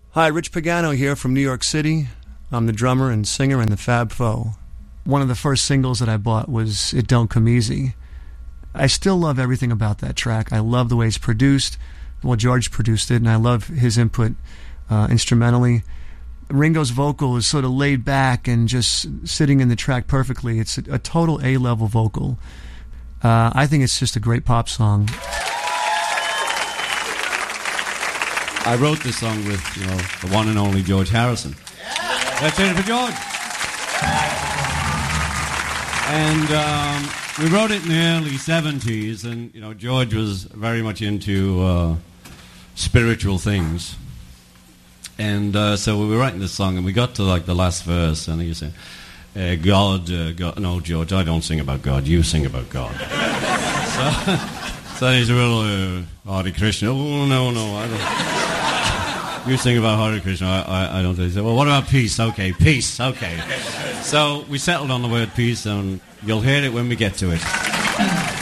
Hi, Rich Pagano here from New York City. I'm the drummer and singer in the Fab Four. One of the first singles that I bought was It Don't Come Easy. I still love everything about that track. I love the way it's produced. Well, George produced it, and I love his input instrumentally. Ringo's vocal is sort of laid back and just sitting in the track perfectly. It's a total A-level vocal. I think it's just a great pop song. I wrote this song with, the one and only George Harrison. Let's hear it for George. And we wrote it in the early 70s, and, George was very much into spiritual things. And so we were writing this song, and we got to, the last verse, and he said, God, no, George, I don't sing about God, you sing about God. So he's a real Hare Krishna. Oh, no, I don't. You sing about Hare Krishna, I don't. He said, well, what about peace? Okay, peace, okay. So we settled on the word peace, and you'll hear it when we get to it.